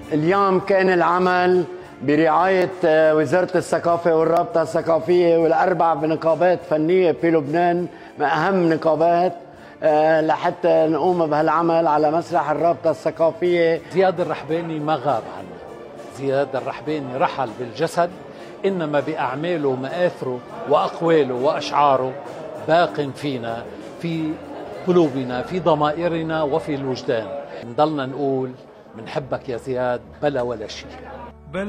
اليوم كان العمل برعاية وزارة الثقافة والرابطة الثقافية والأربع نقابات فنية في لبنان، من أهم نقابات، لحتى نقوم بهالعمل على مسرح الرابطة الثقافية. زياد الرحباني ما غاب عنا، زياد الرحباني رحل بالجسد، إنما بأعماله ومآثره وأقواله وأشعاره باق فينا، في قلوبنا، في ضمائرنا وفي الوجدان. نضلنا نقول منحبك يا زياد بلا ولا شيء.